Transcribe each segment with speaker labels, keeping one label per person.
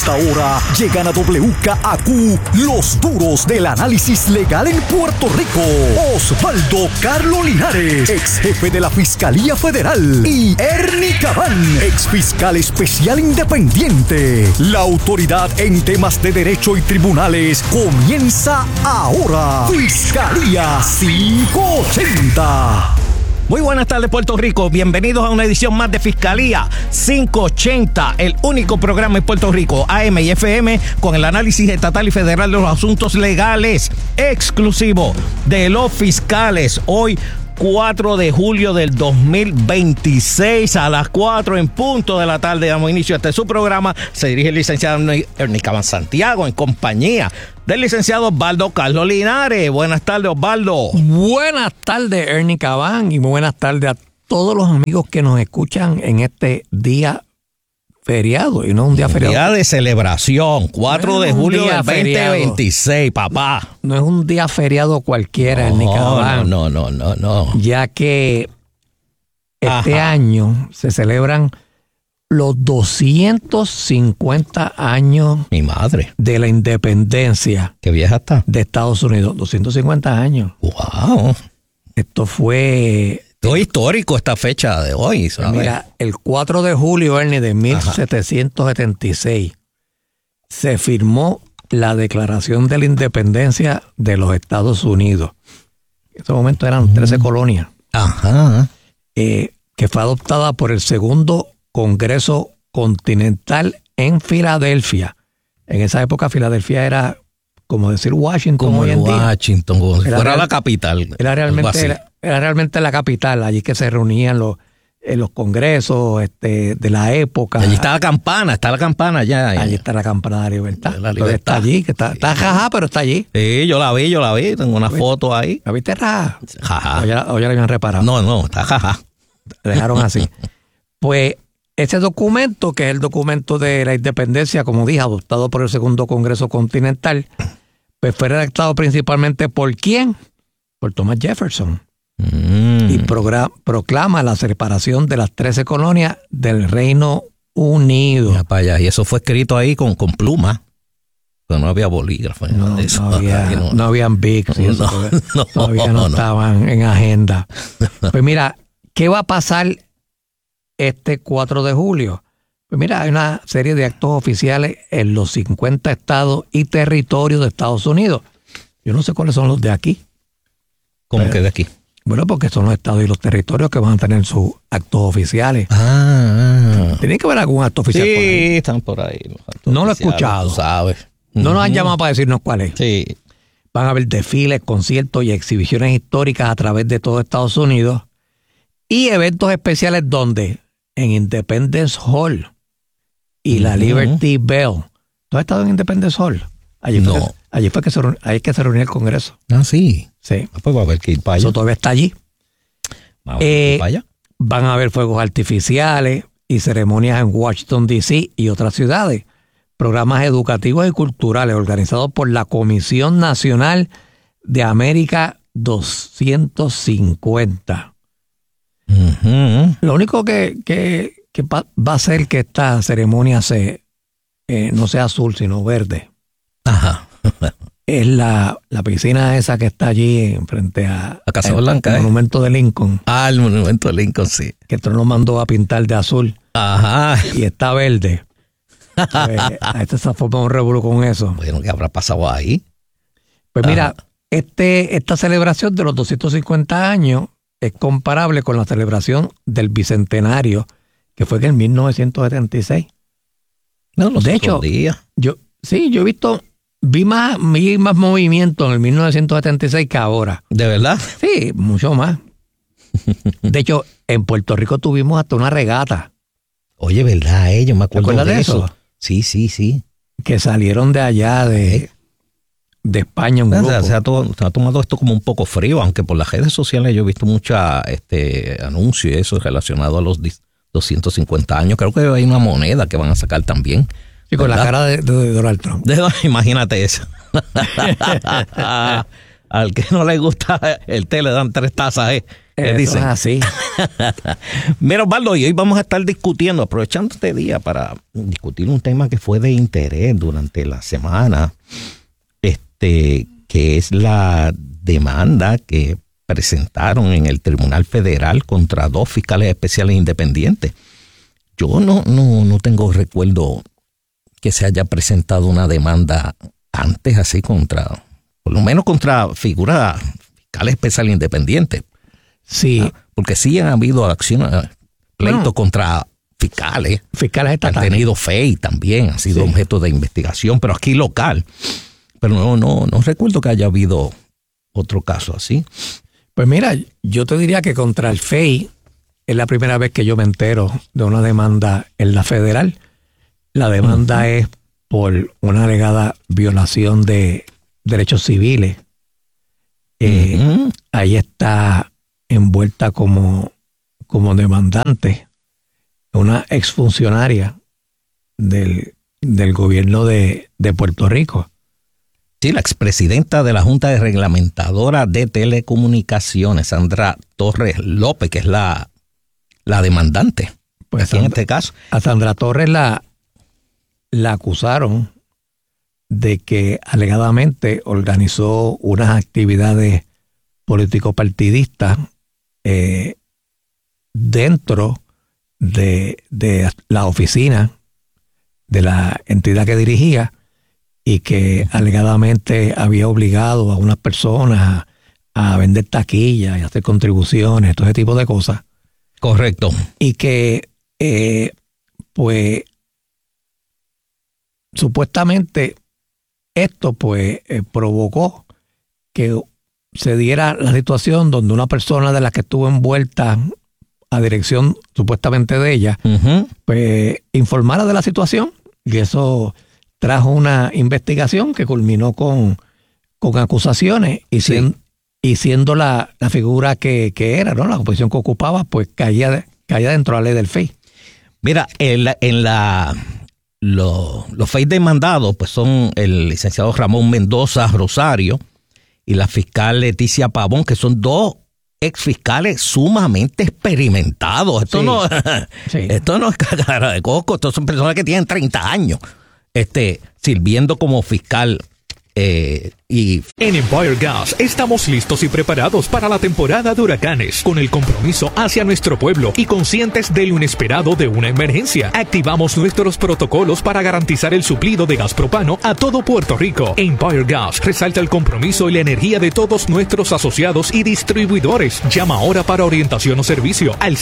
Speaker 1: esta hora llegan a WKAQ los duros del análisis legal en Puerto Rico. Osvaldo Carlos Linares, ex jefe de la Fiscalía Federal, y Ernie Cabán, ex fiscal especial independiente. La autoridad en temas de derecho y tribunales comienza ahora. Fiscalía 580.
Speaker 2: Muy buenas tardes, Puerto Rico. Bienvenidos a una edición más de Fiscalía 580, el único programa en Puerto Rico, AM y FM, con el análisis estatal y federal de los asuntos legales, exclusivo de los fiscales. Hoy, 4 de julio del 2026, a las 4 en punto de la tarde, damos inicio a su programa. Se dirige el licenciado Ernie Cabán Santiago, en compañía del licenciado Osvaldo Carlos Linares. Buenas tardes, Osvaldo.
Speaker 3: Buenas tardes, Ernie Cabán, y buenas tardes a todos los amigos que nos escuchan en este día feriado, y no un día feriado.
Speaker 2: Día de celebración, 4 de julio del 2026, papá.
Speaker 3: No es un día feriado cualquiera, Ernie Cabán.
Speaker 2: No.
Speaker 3: Ya que este año se celebran los 250 años
Speaker 2: Mi madre.
Speaker 3: de la independencia.
Speaker 2: Qué vieja está.
Speaker 3: De Estados Unidos. 250 años.
Speaker 2: Wow.
Speaker 3: Esto fue...
Speaker 2: Todo histórico esta fecha de hoy, ¿sabes?
Speaker 3: Mira, el 4 de julio, Ernie, de 1776, se firmó la Declaración de la Independencia de los Estados Unidos. En ese momento eran 13 colonias.
Speaker 2: Ajá.
Speaker 3: Que fue adoptada por el segundo Congreso Continental en Filadelfia. En esa época Filadelfia era como decir Washington
Speaker 2: Como
Speaker 3: hoy en día.
Speaker 2: Washington, como si fuera la capital.
Speaker 3: Era realmente la capital, allí que se reunían los congresos de la época.
Speaker 2: Allí está la campana ya.
Speaker 3: Allí está la campana de la libertad.
Speaker 2: La libertad.
Speaker 3: Está allí, que está jaja, pero está allí.
Speaker 2: Sí, yo la vi, tengo una foto ahí.
Speaker 3: ¿La viste jaja?
Speaker 2: Jaja.
Speaker 3: O ya la habían reparado.
Speaker 2: No, está jaja.
Speaker 3: La dejaron así. Pues ese documento, que es el documento de la independencia, como dije, adoptado por el segundo Congreso Continental, pues fue redactado principalmente ¿por quién? Por Thomas Jefferson. Y proclama la separación de las 13 colonias del Reino Unido.
Speaker 2: Mira para allá. Y eso fue escrito ahí con pluma. Pero no había bolígrafo.
Speaker 3: No habían Bics. Todavía no estaban en agenda. Pues mira, ¿qué va a pasar este 4 de julio? Pues mira, hay una serie de actos oficiales en los 50 estados y territorios de Estados Unidos. Yo no sé cuáles son los de aquí.
Speaker 2: ¿Cómo que de aquí?
Speaker 3: Bueno, porque son los estados y los territorios que van a tener sus actos oficiales. Tiene que haber algún acto oficial por ahí.
Speaker 2: Sí, están por ahí.
Speaker 3: No lo he escuchado.
Speaker 2: Tú sabes.
Speaker 3: No nos han llamado para decirnos cuál es.
Speaker 2: Sí.
Speaker 3: Van a haber desfiles, conciertos y exhibiciones históricas a través de todo Estados Unidos. Y eventos especiales donde en Independence Hall y la Liberty Bell. ¿Tú has estado en Independence Hall? Allí fue que se reunió el Congreso.
Speaker 2: Ah, sí.
Speaker 3: Sí.
Speaker 2: Pues va a haber que ir para allá.
Speaker 3: Eso todavía está allí.
Speaker 2: Vamos a ir para allá.
Speaker 3: Van a haber fuegos artificiales y ceremonias en Washington, D.C. y otras ciudades. Programas educativos y culturales organizados por la Comisión Nacional de América 250. Lo único que va a hacer que esta ceremonia no sea azul, sino verde.
Speaker 2: Ajá.
Speaker 3: Es la piscina esa que está allí frente a
Speaker 2: Casa Blanca,
Speaker 3: el monumento de Lincoln.
Speaker 2: El monumento de Lincoln, sí.
Speaker 3: Que Trump lo mandó a pintar de azul.
Speaker 2: Ajá.
Speaker 3: Y está verde. A esta se forma un revuelo con eso.
Speaker 2: Bueno, ¿qué habrá pasado ahí?
Speaker 3: Pues mira, esta celebración de los 250 años es comparable con la celebración del Bicentenario, que fue en 1976.
Speaker 2: No,
Speaker 3: de hecho, yo vi más movimiento en el 1976 que ahora.
Speaker 2: ¿De verdad?
Speaker 3: Sí, mucho más. De hecho, en Puerto Rico tuvimos hasta una regata.
Speaker 2: Oye, ¿verdad? Yo me acuerdo
Speaker 3: ¿Te acuerdas de eso?
Speaker 2: Sí.
Speaker 3: Que salieron de allá de España un grupo.
Speaker 2: Se ha tomado esto como un poco frío, aunque por las redes sociales yo he visto mucha anuncios y eso relacionado a los 250 años. Creo que hay una moneda que van a sacar también.
Speaker 3: Sí, con la cara de Donald Trump.
Speaker 2: Imagínate eso. Al que no le gusta el té le dan 3 tazas. ¿Qué dicen?
Speaker 3: Así.
Speaker 2: Mira, Osvaldo, y hoy vamos a estar discutiendo, aprovechando este día para discutir un tema que fue de interés durante la semana, que es la demanda que presentaron en el Tribunal Federal contra 2 fiscales especiales independientes. Yo no tengo recuerdo que se haya presentado una demanda antes así contra, por lo menos contra figuras fiscales especiales independientes.
Speaker 3: Sí.
Speaker 2: Porque sí han habido acciones, pleitos contra fiscales.
Speaker 3: Fiscales estatales.
Speaker 2: Han tenido FEI también, han sido objeto de investigación, pero aquí local. Pero no recuerdo que haya habido otro caso así.
Speaker 3: Pues mira, yo te diría que contra el FEI es la primera vez que yo me entero de una demanda en la federal. La demanda es por una alegada violación de derechos civiles. Ahí está envuelta como demandante una exfuncionaria del gobierno de Puerto Rico.
Speaker 2: Sí, la expresidenta de la Junta de Reglamentadora de Telecomunicaciones, Sandra Torres López, que es la demandante. Pues aquí en este caso.
Speaker 3: A Sandra Torres la acusaron de que alegadamente organizó unas actividades político-partidistas dentro de la oficina de la entidad que dirigía, y que alegadamente había obligado a unas personas a vender taquillas y hacer contribuciones, todo ese tipo de cosas.
Speaker 2: Correcto.
Speaker 3: Y que, pues, supuestamente esto, pues, provocó que se diera la situación donde una persona de la que estuvo envuelta a dirección supuestamente de ella, pues, informara de la situación, y eso trajo una investigación que culminó con acusaciones, y siendo la figura que era, ¿no?, la posición que ocupaba, pues caía dentro de la ley del FEI.
Speaker 2: Mira, los FEI demandados pues son el licenciado Ramón Mendoza Rosario y la fiscal Leticia Pavón, que son 2 exfiscales sumamente experimentados. Esto no es cara de coco, estos son personas que tienen 30 años. Sirviendo como fiscal y...
Speaker 4: En Empire Gas estamos listos y preparados para la temporada de huracanes, con el compromiso hacia nuestro pueblo y conscientes de lo inesperado de una emergencia. Activamos nuestros protocolos para garantizar el suplido de gas propano a todo Puerto Rico. Empire Gas resalta el compromiso y la energía de todos nuestros asociados y distribuidores. Llama ahora para orientación o servicio al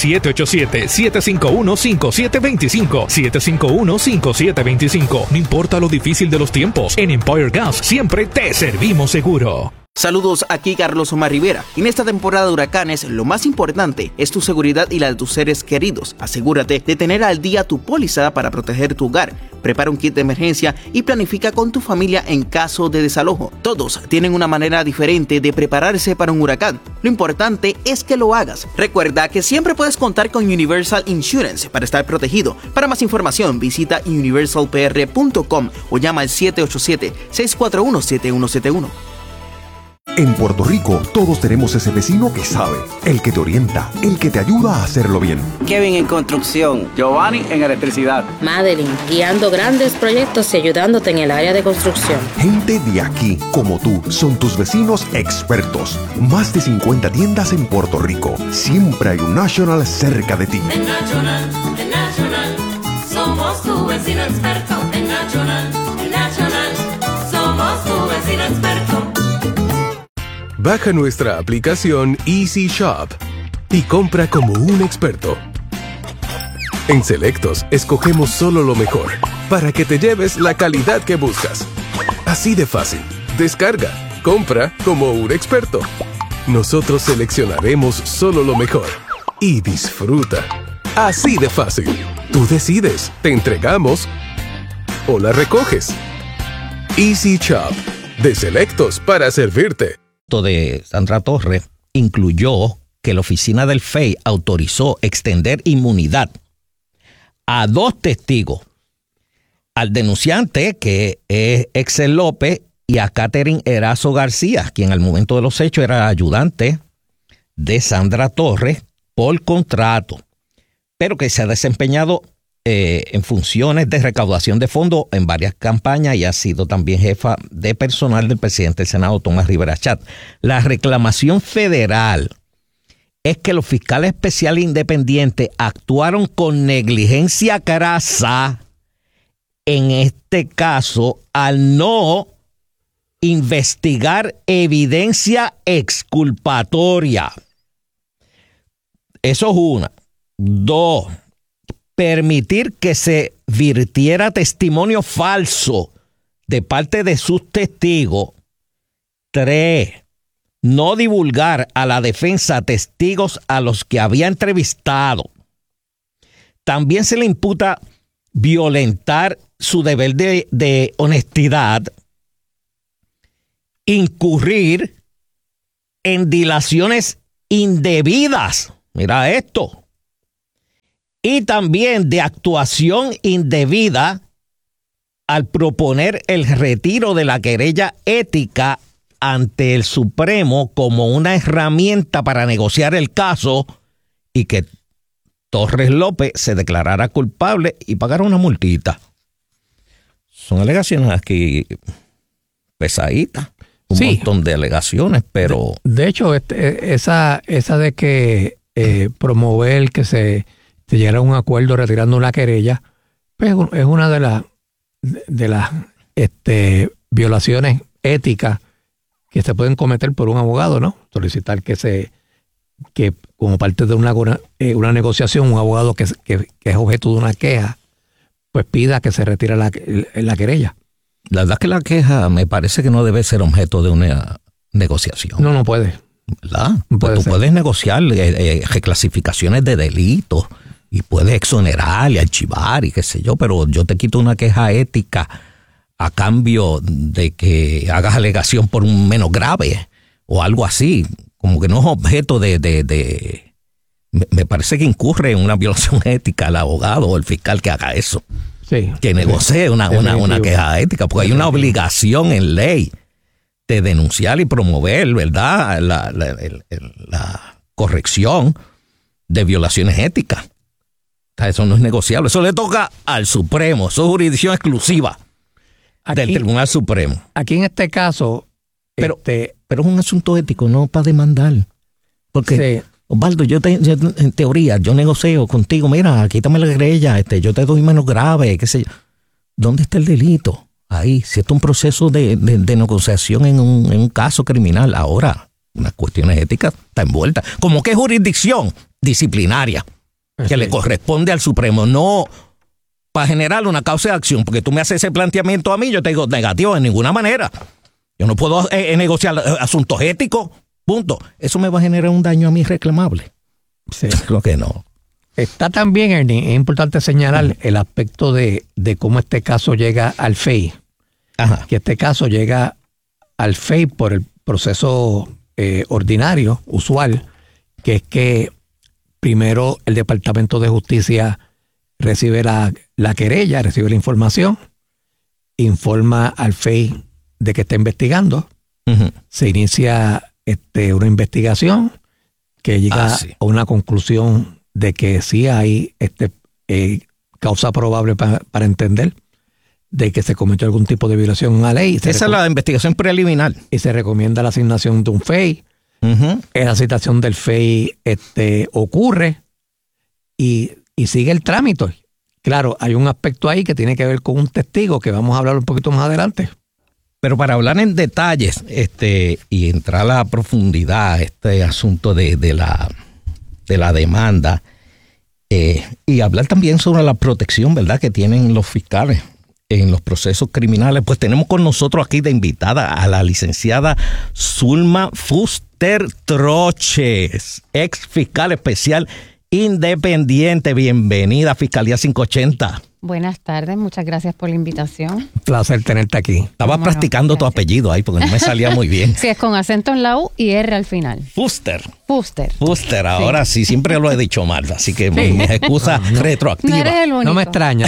Speaker 4: 787-751-5725. 751-5725. No importa lo difícil de los tiempos, en Empire Gas siempre te servimos seguro.
Speaker 5: Saludos, aquí Carlos Omar Rivera. En esta temporada de huracanes, lo más importante es tu seguridad y la de tus seres queridos. Asegúrate de tener al día tu póliza para proteger tu hogar. Prepara un kit de emergencia y planifica con tu familia en caso de desalojo. Todos tienen una manera diferente de prepararse para un huracán. Lo importante es que lo hagas. Recuerda que siempre puedes contar con Universal Insurance para estar protegido. Para más información, visita universalpr.com o llama al 787-641-7171.
Speaker 1: En Puerto Rico, todos tenemos ese vecino que sabe, el que te orienta, el que te ayuda a hacerlo bien.
Speaker 6: Kevin en construcción.
Speaker 7: Giovanni en electricidad.
Speaker 8: Madeline, guiando grandes proyectos y ayudándote en el área de construcción.
Speaker 1: Gente de aquí, como tú, son tus vecinos expertos. Más de 50 tiendas en Puerto Rico. Siempre hay un National cerca de ti.
Speaker 9: En National, somos tu vecino experto. En National, somos tu vecino experto.
Speaker 10: Baja nuestra aplicación Easy Shop y compra como un experto. En Selectos, escogemos solo lo mejor para que te lleves la calidad que buscas. Así de fácil. Descarga, compra como un experto. Nosotros seleccionaremos solo lo mejor y disfruta. Así de fácil. Tú decides, te entregamos o la recoges. Easy Shop, de Selectos para servirte.
Speaker 2: De Sandra Torres incluyó que la oficina del FEI autorizó extender inmunidad a 2 testigos, al denunciante, que es Excel López, y a Catherine Erazo García, quien al momento de los hechos era ayudante de Sandra Torres por contrato, pero que se ha desempeñado en funciones de recaudación de fondos en varias campañas y ha sido también jefa de personal del presidente del Senado, Tomás Rivera Chatz. La reclamación federal es que los fiscales especiales independientes actuaron con negligencia crasa, en este caso, al no investigar evidencia exculpatoria. Eso es una. 2, permitir que se virtiera testimonio falso de parte de sus testigos. 3, no divulgar a la defensa testigos a los que había entrevistado. También se le imputa violentar su deber de honestidad, incurrir en dilaciones indebidas. Mira esto. Y también de actuación indebida al proponer el retiro de la querella ética ante el Supremo como una herramienta para negociar el caso y que Torres López se declarara culpable y pagara una multita. Son alegaciones aquí pesaditas, un montón de alegaciones, pero... De hecho, esa de que promover que se llegara a un acuerdo retirando una querella, pues es una de las violaciones éticas que se pueden cometer por un abogado, ¿no? Solicitar que como parte de una negociación, un abogado que es objeto de una queja, pues pida que se retire la querella. La verdad es que la queja me parece que no debe ser objeto de una negociación. No puede. ¿Verdad? Pues tú puedes negociar reclasificaciones de delitos y puedes exonerar y archivar y qué sé yo, pero yo te quito una queja ética a cambio de que hagas alegación por un menos grave o algo así. Como que no es objeto de me parece que incurre en una violación ética el abogado o el fiscal que haga eso. Sí. Que negocie una queja ética, porque hay una obligación en ley de denunciar y promover, ¿verdad?, la corrección de violaciones éticas. O sea, eso no es negociable. Eso le toca al Supremo. Eso es jurisdicción exclusiva del Tribunal Supremo. Aquí en este caso... Pero es un asunto ético, no para demandar. Porque, sí. Osvaldo, yo en teoría, yo negocio contigo, mira, quítame la querella, yo te doy menos grave, qué sé yo. ¿Dónde está el delito? Ahí, si esto es un proceso de negociación en un caso criminal, ahora, unas cuestiones éticas está envuelta. Como que es jurisdicción disciplinaria, que le corresponde al Supremo, no para generar una causa de acción, porque tú me haces ese planteamiento a mí, yo te digo negativo de ninguna manera. Yo no puedo negociar asuntos éticos, punto. Eso me va a generar un daño a mí reclamable. Sí. Creo que no. Está también, Ernie, es importante señalar el aspecto de cómo este caso llega al FEI. Ajá. Que este caso llega al FEI por el proceso ordinario, usual, que es que primero el Departamento de Justicia recibe la querella, recibe la información, informa al FEI de que está investigando, se inicia una investigación que llega a una conclusión de que sí hay causa probable para entender de que se cometió algún tipo de violación a la ley. Esa es la investigación preliminar. Y se recomienda la asignación de un FEI. Esa citación del FEI ocurre y sigue el trámite. Claro, hay un aspecto ahí que tiene que ver con un testigo que vamos a hablar un poquito más adelante. Pero para hablar en detalles y entrar a la profundidad este asunto de la demanda y hablar también sobre la protección, ¿verdad?, que tienen los fiscales en los procesos criminales, pues tenemos con nosotros aquí de invitada a la licenciada Zulma Fuster Troches, ex fiscal especial independiente. Bienvenida a Fiscalía 580.
Speaker 7: Buenas tardes, muchas gracias por la invitación.
Speaker 3: Un placer tenerte aquí. Estaba practicando tu apellido ahí porque no me salía muy bien.
Speaker 7: Sí, es con acento en la U y R al final.
Speaker 2: Fuster,
Speaker 7: Sí.
Speaker 2: ahora sí, siempre lo he dicho mal, así que mi excusa retroactiva.
Speaker 7: No eres el único.
Speaker 3: No me extraña.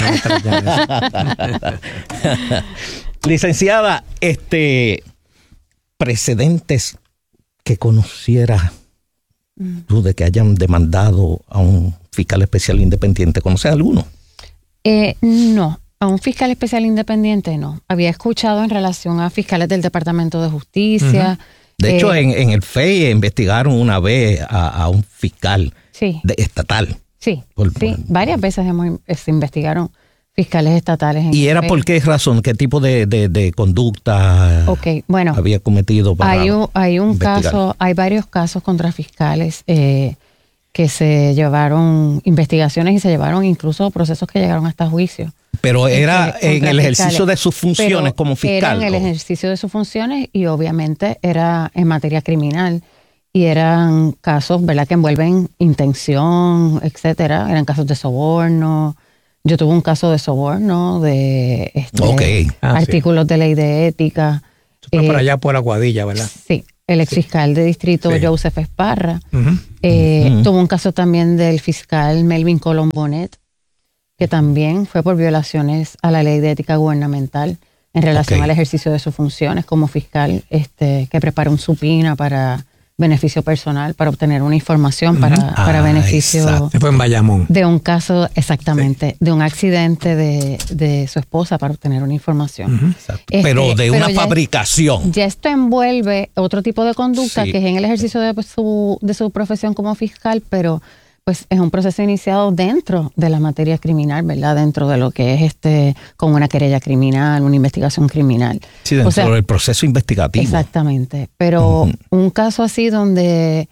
Speaker 2: Licenciada, precedentes que conociera tú de que hayan demandado a un fiscal especial independiente. ¿Conoces alguno?
Speaker 7: No, a un fiscal especial independiente no. Había escuchado en relación a fiscales del Departamento de Justicia.
Speaker 2: De hecho, en el FEI investigaron una vez a un fiscal estatal.
Speaker 7: Sí, varias veces se investigaron fiscales estatales.
Speaker 2: ¿Y era por qué razón? ¿Qué tipo de conducta había cometido?
Speaker 7: Hay varios casos contra fiscales que se llevaron investigaciones y se llevaron incluso procesos que llegaron hasta juicio.
Speaker 2: Pero era en el ejercicio de sus funciones como fiscal.
Speaker 7: Era en el ejercicio de sus funciones y obviamente era en materia criminal. Y eran casos, ¿verdad?, que envuelven intención, etcétera. Eran casos de soborno. Yo tuve un caso de soborno, de artículos de ley de ética.
Speaker 3: Por allá por Aguadilla, ¿verdad?
Speaker 7: Sí, el exfiscal de distrito Joseph Esparra. Tuvo un caso también del fiscal Melvin Colombonet, que también fue por violaciones a la ley de ética gubernamental en relación al ejercicio de sus funciones como fiscal, que preparó un supina para beneficio personal, para obtener una información para beneficio.
Speaker 3: Fue en Bayamón.
Speaker 7: De un caso, exactamente, de un accidente de su esposa para obtener una información.
Speaker 2: Pero de una fabricación.
Speaker 7: Ya esto envuelve otro tipo de conducta que es en el ejercicio de su profesión como fiscal, pero pues es un proceso iniciado dentro de la materia criminal, ¿verdad? Dentro de lo que es como una querella criminal, una investigación criminal.
Speaker 2: Sí, dentro del proceso investigativo.
Speaker 7: Exactamente. Pero un caso así donde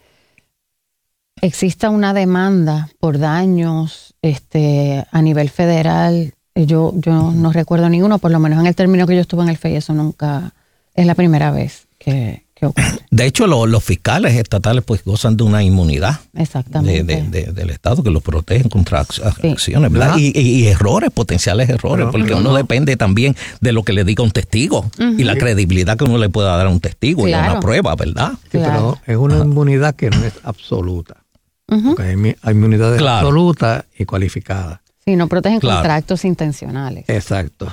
Speaker 7: exista una demanda por daños a nivel federal, yo no recuerdo ninguno, por lo menos en el término que yo estuve en el FEI, eso nunca es la primera vez que ocurre.
Speaker 2: De hecho, los fiscales estatales pues gozan de una inmunidad.
Speaker 7: Exactamente.
Speaker 2: Del Estado que los protegen contra acciones, ¿verdad? Y errores, potenciales errores, porque uno depende también de lo que le diga un testigo y la credibilidad que uno le pueda dar a un testigo y a una prueba, ¿verdad?
Speaker 3: Sí, pero es una inmunidad que no es absoluta. Porque hay inmunidades absolutas y cualificadas.
Speaker 7: Sí, no protegen contra actos intencionales.
Speaker 3: Exacto.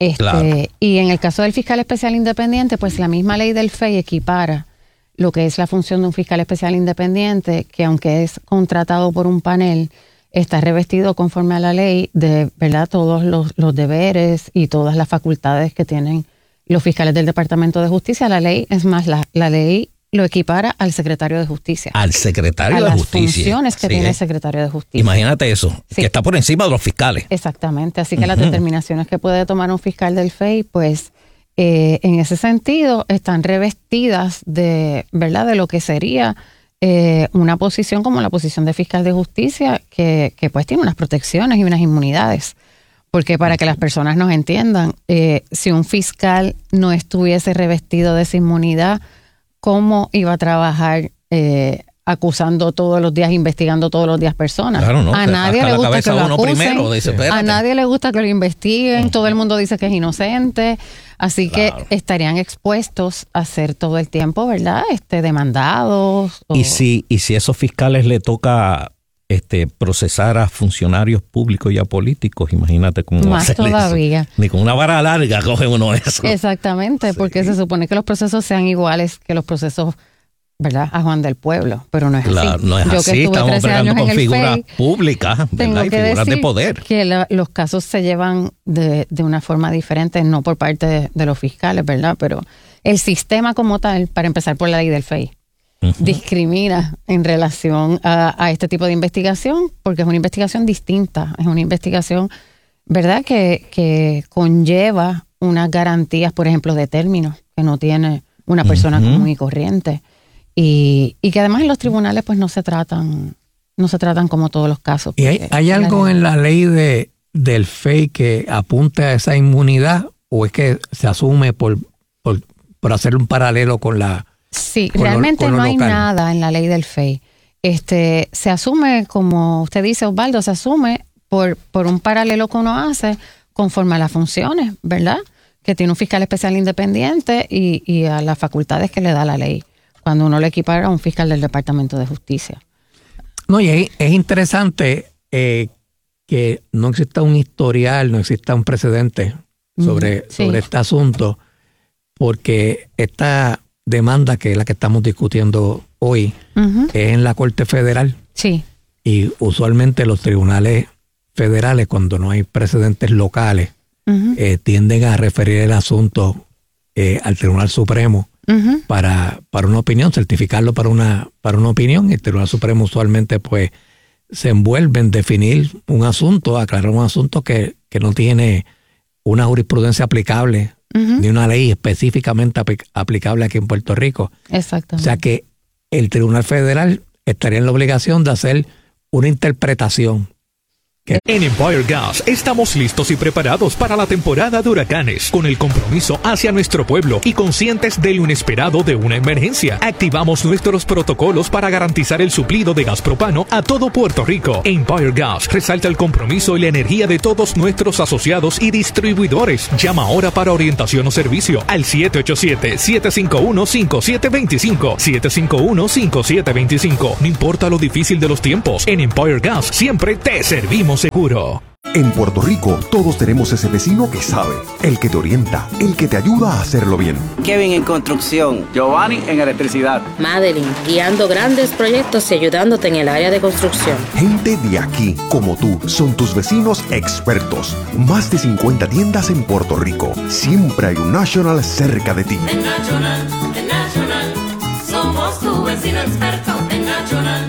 Speaker 7: Y en el caso del fiscal especial independiente, pues la misma ley del FEI equipara lo que es la función de un fiscal especial independiente, que aunque es contratado por un panel, está revestido conforme a la ley de, ¿verdad?, todos los deberes y todas las facultades que tienen los fiscales del Departamento de Justicia. La ley, es más, la ley lo equipara al secretario de Justicia.
Speaker 2: Al secretario de Justicia.
Speaker 7: Las funciones que tiene el secretario de Justicia.
Speaker 2: Imagínate eso, que está por encima de los fiscales.
Speaker 7: Exactamente, así que las determinaciones que puede tomar un fiscal del FEI, pues en ese sentido están revestidas de, ¿verdad?, de lo que sería una posición como la posición de fiscal de justicia, que pues tiene unas protecciones y unas inmunidades. Porque para que las personas nos entiendan, si un fiscal no estuviese revestido de esa inmunidad, ¿cómo iba a trabajar acusando todos los días, investigando todos los días personas?
Speaker 2: Claro, no,
Speaker 7: a nadie le gusta que lo acusen,
Speaker 2: primero,
Speaker 7: a nadie le gusta que lo investiguen, todo el mundo dice que es inocente, así que estarían expuestos a ser todo el tiempo, ¿verdad?, demandados.
Speaker 2: Y si esos fiscales le toca procesar a funcionarios públicos y a políticos, imagínate cómo
Speaker 7: más todavía.
Speaker 2: Eso. Ni con una vara larga coge uno eso.
Speaker 7: Exactamente, porque se supone que los procesos sean iguales que los procesos, ¿verdad?, a Juan del Pueblo, pero no es así.
Speaker 2: No es así, estamos bregando con figuras públicas, ¿verdad?, y figuras de poder.
Speaker 7: Que los casos se llevan de una forma diferente, no por parte de los fiscales, ¿verdad?, pero el sistema como tal, para empezar por la ley del FEI, discrimina en relación a este tipo de investigación, porque es una investigación distinta, es una investigación, ¿verdad?, que conlleva unas garantías, por ejemplo, de términos que no tiene una persona común y corriente, y que además en los tribunales pues no se tratan como todos los casos.
Speaker 3: ¿Y hay algo en la ley del FEI que apunte a esa inmunidad, o es que se asume por hacer un paralelo con la...
Speaker 7: Sí, realmente no hay nada en la ley del FEI. Se asume, como usted dice, Osvaldo, se asume por un paralelo que uno hace conforme a las funciones, ¿verdad?, que tiene un fiscal especial independiente y a las facultades que le da la ley, cuando uno le equipara a un fiscal del Departamento de Justicia.
Speaker 3: No, y es interesante que no exista un historial, no exista un precedente sobre este asunto, porque esta demanda, que es la que estamos discutiendo hoy es en la Corte Federal.
Speaker 7: Sí.
Speaker 3: Y usualmente los tribunales federales, cuando no hay precedentes locales, tienden a referir el asunto al Tribunal Supremo para una opinión, certificarlo para una opinión. El Tribunal Supremo usualmente pues se envuelve en definir un asunto, aclarar un asunto que no tiene una jurisprudencia aplicable ni una ley específicamente aplicable aquí en Puerto Rico.
Speaker 7: Exactamente.
Speaker 3: O sea que el Tribunal Federal estaría en la obligación de hacer una interpretación.
Speaker 4: En Empire Gas estamos listos y preparados para la temporada de huracanes, con el compromiso hacia nuestro pueblo y conscientes de lo inesperado de una emergencia. Activamos nuestros protocolos para garantizar el suplido de gas propano a todo Puerto Rico. Empire Gas resalta el compromiso y la energía de todos nuestros asociados y distribuidores. Llama ahora para orientación o servicio al 787-751-5725. 751-5725. No importa lo difícil de los tiempos, en Empire Gas siempre te servimos seguro.
Speaker 1: En Puerto Rico, todos tenemos ese vecino que sabe, el que te orienta, el que te ayuda a hacerlo bien.
Speaker 6: Kevin en construcción.
Speaker 11: Giovanni en electricidad.
Speaker 8: Madeline, guiando grandes proyectos y ayudándote en el área de construcción.
Speaker 1: Gente de aquí, como tú, son tus vecinos expertos. Más de 50 tiendas en Puerto Rico. Siempre hay un National cerca de ti.
Speaker 9: En National, somos tu vecino experto. En National,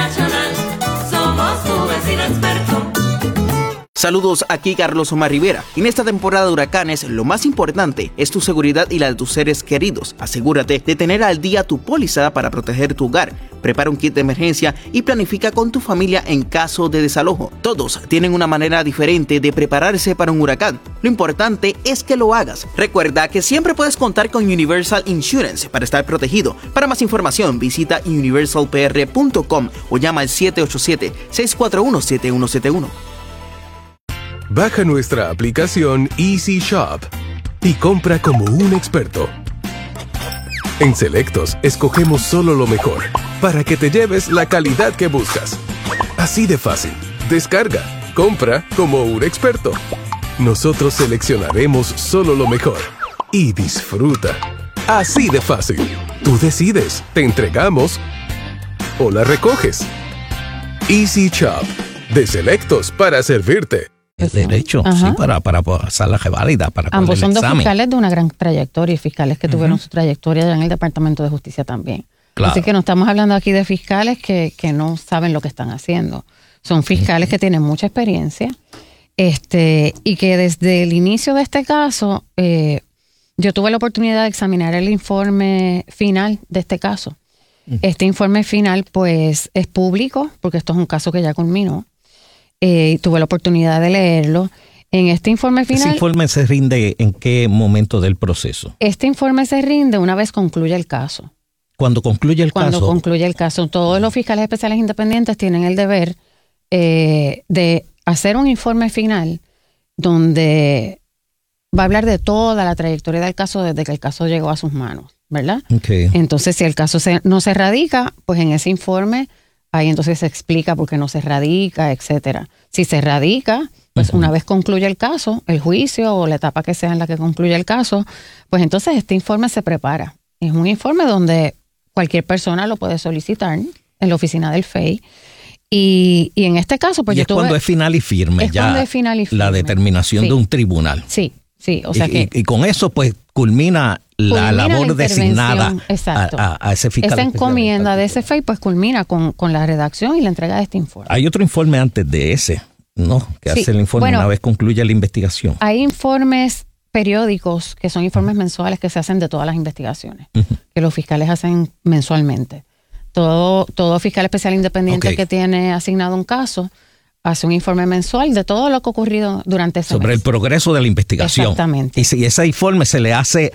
Speaker 9: somos tu vecino experto.
Speaker 5: Saludos, aquí Carlos Omar Rivera. En esta temporada de huracanes, lo más importante es tu seguridad y la de tus seres queridos. Asegúrate de tener al día tu póliza para proteger tu hogar. Prepara un kit de emergencia y planifica con tu familia en caso de desalojo. Todos tienen una manera diferente de prepararse para un huracán. Lo importante es que lo hagas. Recuerda que siempre puedes contar con Universal Insurance para estar protegido. Para más información, visita universalpr.com o llama al 787-641-7171.
Speaker 10: Baja nuestra aplicación Easy Shop y compra como un experto. En Selectos, escogemos solo lo mejor para que te lleves la calidad que buscas. Así de fácil. Descarga, compra como un experto. Nosotros seleccionaremos solo lo mejor y disfruta. Así de fácil. Tú decides, te entregamos o la recoges. Easy Shop, de Selectos para servirte.
Speaker 2: El derecho, sí, para pasar la reválida, para poner
Speaker 7: ambos son
Speaker 2: el
Speaker 7: dos
Speaker 2: examen.
Speaker 7: fiscales de una gran trayectoria y fiscales que tuvieron su trayectoria ya en el Departamento de Justicia también.
Speaker 2: Claro.
Speaker 7: Así que no estamos hablando aquí de fiscales que no saben lo que están haciendo. Son fiscales que tienen mucha experiencia y que desde el inicio de este caso, yo tuve la oportunidad de examinar el informe final de este caso. Este informe final pues es público porque esto es un caso que ya culminó. Tuve la oportunidad de leerlo. En este informe final...
Speaker 2: ¿Ese informe se rinde en qué momento del proceso?
Speaker 7: Este informe se rinde una vez concluye el caso.
Speaker 2: Cuando concluye el caso.
Speaker 7: Cuando concluye el caso. Todos los fiscales especiales independientes tienen el deber de hacer un informe final donde va a hablar de toda la trayectoria del caso desde que el caso llegó a sus manos, ¿verdad?
Speaker 2: Okay.
Speaker 7: Entonces, si el caso no se radica, pues en ese informe... Ahí entonces se explica por qué no se radica, etcétera. Si se radica, pues una vez concluye el caso, el juicio o la etapa que sea en la que concluye el caso, pues entonces este informe se prepara. Es un informe donde cualquier persona lo puede solicitar en la oficina del FEI. Y en este caso, pues
Speaker 2: y es cuando es final y firme,
Speaker 7: es
Speaker 2: ya
Speaker 7: cuando es final y firme.
Speaker 2: La determinación de un tribunal.
Speaker 7: Sí, sí. O sea
Speaker 2: y con eso, pues culmina la labor designada a ese fiscal.
Speaker 7: Esa encomienda de ese FEI pues culmina con la redacción y la entrega de este informe.
Speaker 2: Hay otro informe antes de ese, ¿no? Que hace el informe una vez concluye la investigación.
Speaker 7: Hay informes periódicos que son informes mensuales que se hacen de todas las investigaciones, que los fiscales hacen mensualmente. Todo fiscal especial independiente que tiene asignado un caso hace un informe mensual de todo lo que ha ocurrido durante ese
Speaker 2: sobre
Speaker 7: mes.
Speaker 2: El progreso de la investigación.
Speaker 7: Exactamente.
Speaker 2: Y si ese informe se le hace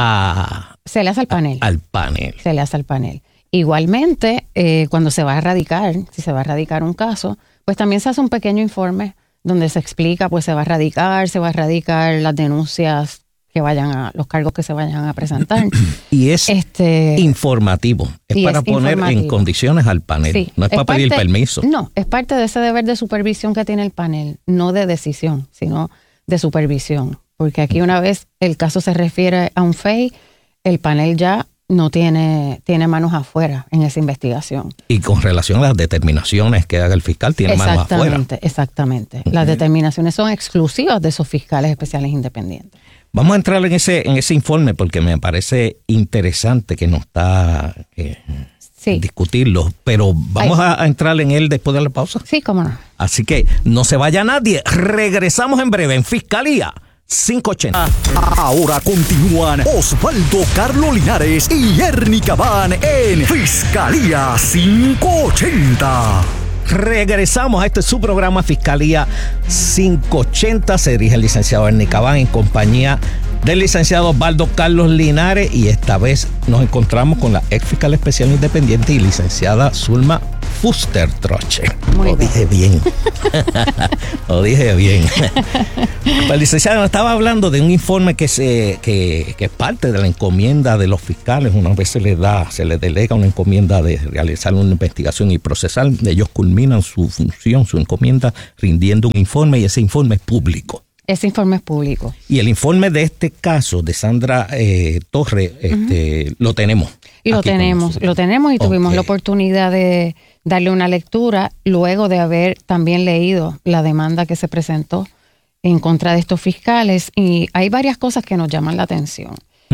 Speaker 7: al panel.
Speaker 2: Al panel.
Speaker 7: Se le hace al panel. Igualmente, cuando se va a radicar, si se va a radicar un caso, pues también se hace un pequeño informe donde se explica, pues se va a radicar las denuncias que los cargos que se vayan a presentar.
Speaker 2: Y es informativo. Es para poner en condiciones al panel. Sí, no es para pedir permiso.
Speaker 7: No, es parte de ese deber de supervisión que tiene el panel, no de decisión, sino de supervisión. Porque aquí una vez el caso se refiere a un FEI, el panel ya no tiene manos afuera en esa investigación.
Speaker 2: Y con relación a las determinaciones que haga el fiscal, tiene manos afuera.
Speaker 7: Exactamente. Las determinaciones son exclusivas de esos fiscales especiales independientes.
Speaker 2: Vamos a entrar en ese informe porque me parece interesante que nos está discutirlo, pero vamos a entrar en él después de la pausa.
Speaker 7: Sí, cómo no.
Speaker 2: Así que no se vaya nadie. Regresamos en breve en Fiscalía 580.
Speaker 1: Ahora continúan Osvaldo Carlos Linares y Ernie Cabán en Fiscalía 580.
Speaker 2: Regresamos a su programa Fiscalía 580. Se dirige el licenciado Ernie Cabán en compañía del licenciado Osvaldo Carlos Linares, y esta vez nos encontramos con la ex fiscal especial independiente y licenciada Zulma Fuster Troche. Lo dije bien. Lo dije bien. Pues, licenciado, nos estaba hablando de un informe que es parte de la encomienda de los fiscales. Una vez se les delega una encomienda de realizar una investigación y procesar. Ellos culminan su función, su encomienda, rindiendo un informe, y ese informe es público.
Speaker 7: Ese informe es público.
Speaker 2: Y el informe de este caso de Sandra Torres, lo tenemos.
Speaker 7: Y lo tenemos y tuvimos la oportunidad de darle una lectura luego de haber también leído la demanda que se presentó en contra de estos fiscales, y hay varias cosas que nos llaman la atención.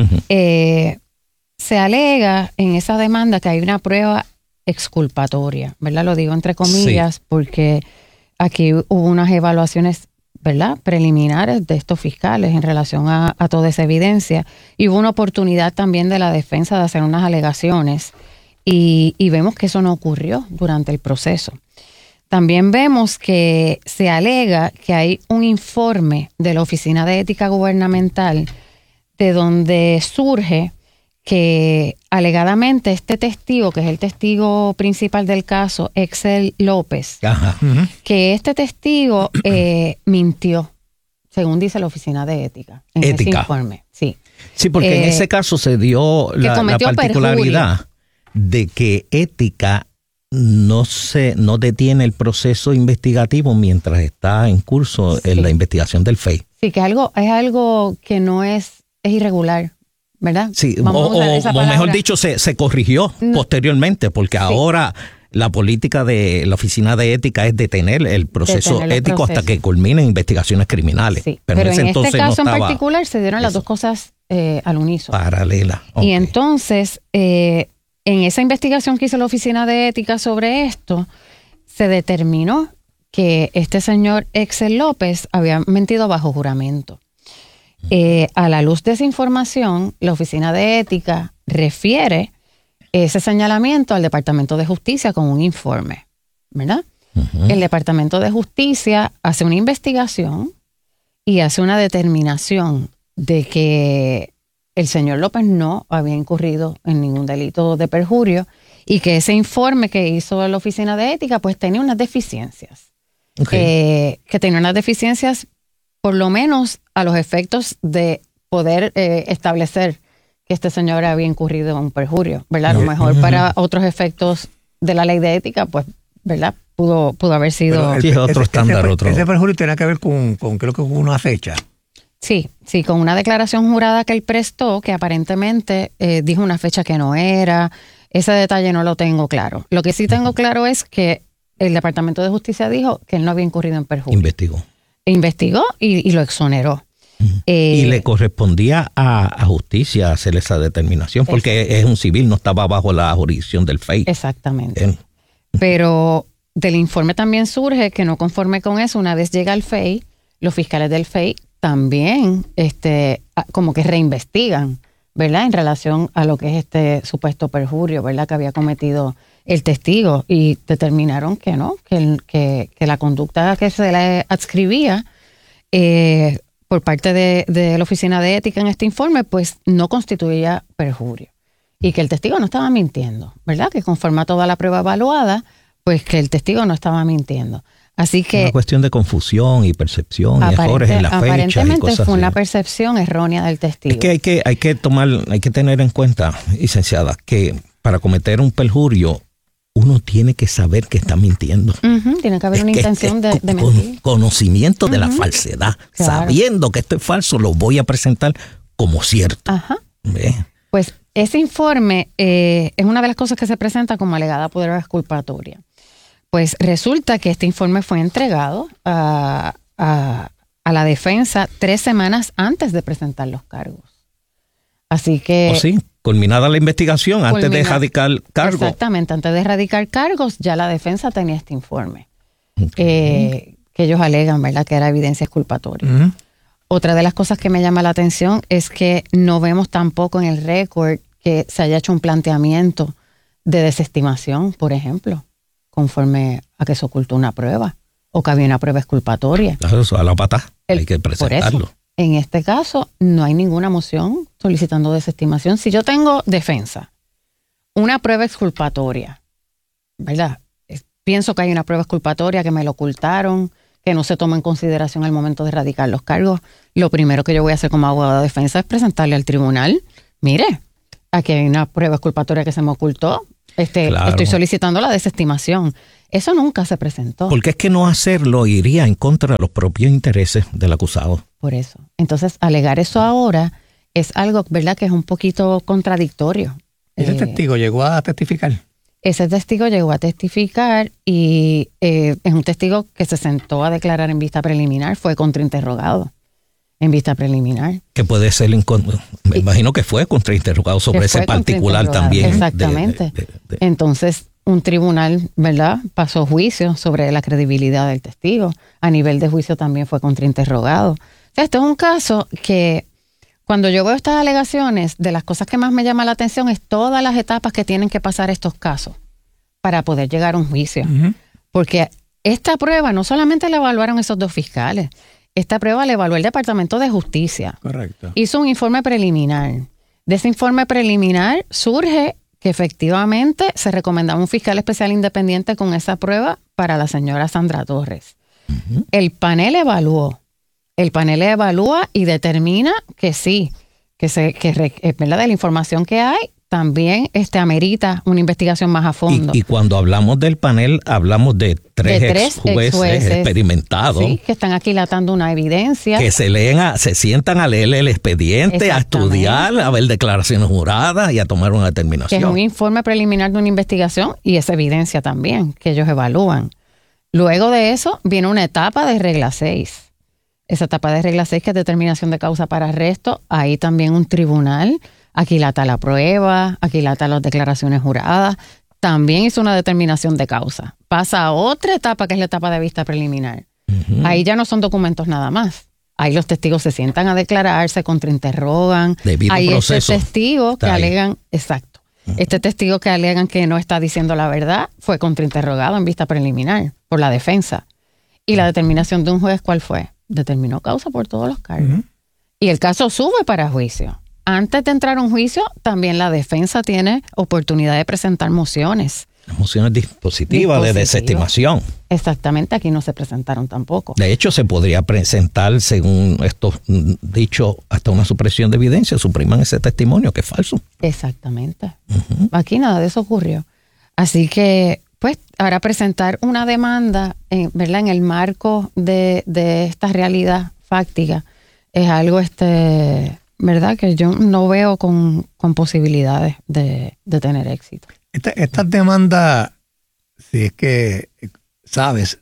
Speaker 7: Se alega en esa demanda que hay una prueba exculpatoria, ¿verdad? Lo digo entre comillas, porque aquí hubo unas evaluaciones, ¿verdad?, preliminares de estos fiscales en relación a toda esa evidencia, y hubo una oportunidad también de la defensa de hacer unas alegaciones, y vemos que eso no ocurrió durante el proceso. También vemos que se alega que hay un informe de la Oficina de Ética Gubernamental de donde surge que alegadamente este testigo, que es el testigo principal del caso, Excel López, que este testigo mintió, según dice la Oficina de Ética en ese informe. Sí,
Speaker 2: porque en ese caso se dio la particularidad de que Ética no detiene el proceso investigativo mientras está en curso en la investigación del FEI.
Speaker 7: Sí, que es algo que no es irregular, ¿verdad?
Speaker 2: Sí, o mejor dicho, se corrigió posteriormente, porque ahora la política de la Oficina de Ética es detener el proceso ético hasta que culminen investigaciones criminales.
Speaker 7: Sí, pero en este caso en particular se dieron las dos cosas al unísono.
Speaker 2: Paralela.
Speaker 7: Y entonces, en esa investigación que hizo la Oficina de Ética sobre esto, se determinó que este señor Excel López había mentido bajo juramento. A la luz de esa información, la Oficina de Ética refiere ese señalamiento al Departamento de Justicia con un informe, ¿verdad? El Departamento de Justicia hace una investigación y hace una determinación de que el señor López no había incurrido en ningún delito de perjurio, y que ese informe que hizo la Oficina de Ética pues tenía unas deficiencias. Que tenía unas deficiencias por lo menos a los efectos de poder establecer que este señor había incurrido en un perjurio, ¿verdad? A lo mejor para otros efectos de la ley de ética, pues, ¿verdad? Pudo haber sido...
Speaker 2: otro estándar.
Speaker 3: Ese perjurio tiene que ver con creo que con una fecha.
Speaker 7: Sí, con una declaración jurada que él prestó, que aparentemente dijo una fecha que no era. Ese detalle no lo tengo claro. Lo que sí tengo claro es que el Departamento de Justicia dijo que él no había incurrido en perjurio. Investigó y lo exoneró.
Speaker 2: Y le correspondía a justicia hacer esa determinación, porque es un civil, no estaba bajo la jurisdicción del FEI.
Speaker 7: Exactamente. Pero del informe también surge que no conforme con eso, una vez llega al FEI, los fiscales del FEI también como que reinvestigan, ¿verdad?, en relación a lo que es este supuesto perjurio, ¿verdad?, que había cometido el testigo, y determinaron que no, que la conducta que se le adscribía por parte de la Oficina de Ética en este informe, pues no constituía perjurio, y que el testigo no estaba mintiendo, ¿verdad?, que conforme a toda la prueba evaluada, pues que el testigo no estaba mintiendo. Así que
Speaker 2: una cuestión de confusión y percepción y errores en las fechas y
Speaker 7: aparentemente
Speaker 2: cosas
Speaker 7: fue
Speaker 2: así.
Speaker 7: una percepción errónea del testigo.
Speaker 2: Es que hay que tener en cuenta, licenciada, que para cometer un perjurio uno tiene que saber que está mintiendo.
Speaker 7: Tiene que haber una intención de mentir.
Speaker 2: Conocimiento de la falsedad.
Speaker 7: Claro.
Speaker 2: Sabiendo que esto es falso, lo voy a presentar como cierto.
Speaker 7: Pues ese informe es una de las cosas que se presenta como alegada prueba exculpatoria. Pues resulta que este informe fue entregado a la defensa 3 semanas antes de presentar los cargos. Así que...
Speaker 2: ¿O sí? Culminada la investigación, antes de erradicar cargos.
Speaker 7: Exactamente, antes de erradicar cargos, ya la defensa tenía este informe. Que ellos alegan, ¿verdad?, que era evidencia exculpatoria. Uh-huh. Otra de las cosas que me llama la atención es que no vemos tampoco en el récord que se haya hecho un planteamiento de desestimación, por ejemplo, conforme a que se ocultó una prueba o que había una prueba exculpatoria.
Speaker 2: Eso a la pata, hay que presentarlo.
Speaker 7: Por eso, en este caso, no hay ninguna moción solicitando desestimación. Si yo tengo defensa, una prueba exculpatoria, ¿verdad? Pienso que hay una prueba exculpatoria, que me lo ocultaron, que no se toma en consideración al momento de erradicar los cargos. Lo primero que yo voy a hacer como abogado de defensa es presentarle al tribunal, mire, aquí hay una prueba exculpatoria que se me ocultó, claro. Estoy solicitando la desestimación. Eso nunca se presentó.
Speaker 2: Porque es que no hacerlo iría en contra de los propios intereses del acusado.
Speaker 7: Por eso. Entonces, alegar eso ahora es algo, ¿verdad?, que es un poquito contradictorio.
Speaker 3: ¿Ese testigo llegó a testificar?
Speaker 7: Ese testigo llegó a testificar y es un testigo que se sentó a declarar en vista preliminar, fue contrainterrogado en vista preliminar.
Speaker 2: Que puede ser, me imagino que fue contrainterrogado sobre ese particular también.
Speaker 7: Exactamente. Entonces, un tribunal, ¿verdad?, pasó juicio sobre la credibilidad del testigo. A nivel de juicio también fue contrainterrogado. O sea, esto es un caso que, cuando yo veo estas alegaciones, de las cosas que más me llama la atención es todas las etapas que tienen que pasar estos casos para poder llegar a un juicio. Uh-huh. Porque esta prueba no solamente la evaluaron esos 2 fiscales, esta prueba la evaluó el Departamento de Justicia.
Speaker 3: Correcto.
Speaker 7: Hizo un informe preliminar. De ese informe preliminar surge que efectivamente se recomendaba un fiscal especial independiente con esa prueba para la señora Sandra Torres. Uh-huh. El panel evalúa y determina que sí, ¿verdad?, de la información que hay, también amerita una investigación más a fondo.
Speaker 2: Y cuando hablamos del panel, hablamos de tres jueces experimentados.
Speaker 7: Sí, que están aquilatando una evidencia.
Speaker 2: Que se sientan a leer el expediente, a estudiar, a ver declaraciones juradas y a tomar una determinación.
Speaker 7: Que es un informe preliminar de una investigación y esa evidencia también, que ellos evalúan. Luego de eso, viene una etapa de regla 6. Esa etapa de regla 6, que es determinación de causa para arresto, ahí también un tribunal aquilata la prueba, aquilata las declaraciones juradas, también hizo una determinación de causa. Pasa a otra etapa, que es la etapa de vista preliminar. Uh-huh. Ahí ya no son documentos nada más. Ahí los testigos se sientan a declarar, se contrainterrogan. Hay este testigo que alegan, exacto, este testigo que alegan que no está diciendo la verdad fue contrainterrogado en vista preliminar por la defensa. Y la determinación de un juez, ¿cuál fue? Determinó causa por todos los cargos. Uh-huh. Y el caso sube para juicio. Antes de entrar a un juicio, también la defensa tiene oportunidad de presentar mociones.
Speaker 2: Las mociones dispositivas de desestimación.
Speaker 7: Exactamente, aquí no se presentaron tampoco.
Speaker 2: De hecho, se podría presentar, según esto dicho, hasta una supresión de evidencia, supriman ese testimonio, que es falso.
Speaker 7: Exactamente. Uh-huh. Aquí nada de eso ocurrió. Así que, pues, ahora presentar una demanda, ¿verdad?, en el marco de esta realidad fáctica, es algo, ¿verdad?, que yo no veo con posibilidades de tener éxito.
Speaker 3: Estas demandas, si es que sabes,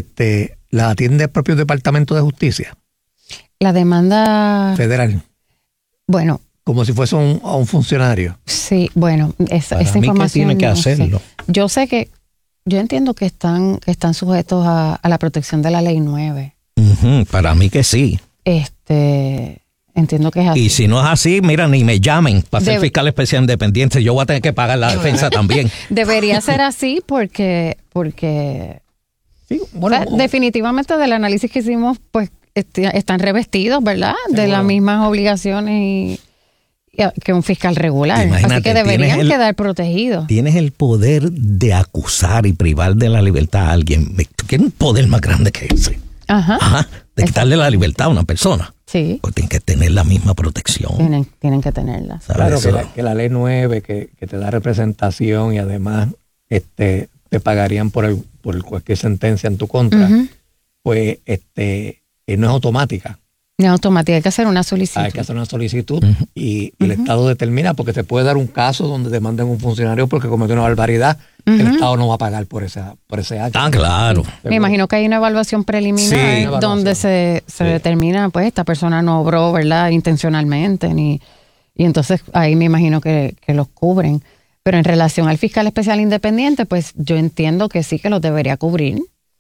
Speaker 3: ¿la atiende el propio Departamento de Justicia?
Speaker 7: La demanda
Speaker 3: federal.
Speaker 7: Bueno.
Speaker 3: Como si fuese a un funcionario.
Speaker 7: Sí, bueno, esa información.
Speaker 2: ¿Qué tiene que hacerlo?
Speaker 7: Sé. Yo entiendo que están sujetos a la protección de la Ley 9.
Speaker 2: Uh-huh, para mí que sí.
Speaker 7: Entiendo que es así.
Speaker 2: Y si no es así, mira, ni me llamen para ser fiscal especial independiente. Yo voy a tener que pagar la defensa también.
Speaker 7: Debería ser así porque sí, bueno, definitivamente del análisis que hicimos, pues están revestidos, ¿verdad?, de las mismas obligaciones que un fiscal regular. Imagínate, así que deberían quedar protegidos.
Speaker 2: Tienes el poder de acusar y privar de la libertad a alguien. ¿Tú quieres un poder más grande que ese? Ajá. De quitarle la libertad a una persona.
Speaker 7: Sí.
Speaker 2: Pues tienen que tener la misma protección.
Speaker 7: Tienen que tenerla.
Speaker 3: Claro, que la Ley 9 que te da representación y además te pagarían por cualquier sentencia en tu contra, uh-huh, pues no es automática.
Speaker 7: En automática hay que hacer una solicitud.
Speaker 3: Hay que hacer una solicitud y el Estado determina, porque se puede dar un caso donde demanden a un funcionario porque cometió una barbaridad. El Estado no va a pagar por ese acto.
Speaker 2: Ah, claro.
Speaker 7: Me imagino que hay una evaluación preliminar donde se determina, pues, esta persona no obró, ¿verdad?, intencionalmente, y entonces ahí me imagino que los cubren. Pero en relación al fiscal especial independiente, pues yo entiendo que sí que los debería cubrir.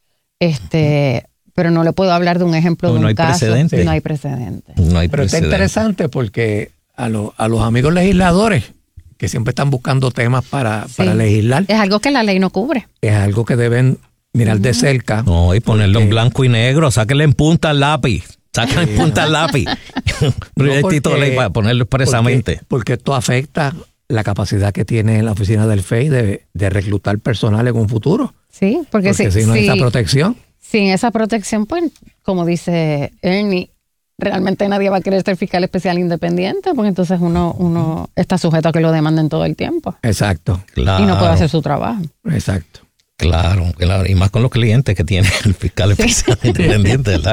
Speaker 7: Pero no le puedo hablar de un ejemplo de un caso.
Speaker 2: Precedente.
Speaker 7: No hay precedente.
Speaker 3: Pero está interesante porque a los amigos legisladores que siempre están buscando temas para legislar.
Speaker 7: Es algo que la ley no cubre.
Speaker 3: Es algo que deben mirar de cerca.
Speaker 2: No, y ponerlo en blanco y negro, sáquenle en punta al lápiz. Sáquenle en punta al lápiz. Proyectito de ley para ponerlo expresamente.
Speaker 3: Porque esto afecta la capacidad que tiene la oficina del FEI de reclutar personal en un futuro.
Speaker 7: Sí, porque si
Speaker 3: no hay esa protección.
Speaker 7: Sin esa protección, pues, como dice Ernie, realmente nadie va a querer ser fiscal especial independiente, porque entonces uno está sujeto a que lo demanden todo el tiempo.
Speaker 3: Exacto.
Speaker 2: Claro.
Speaker 7: Y no puede hacer su trabajo.
Speaker 3: Exacto.
Speaker 2: Claro. Y más con los clientes que tiene el fiscal especial independiente, ¿verdad?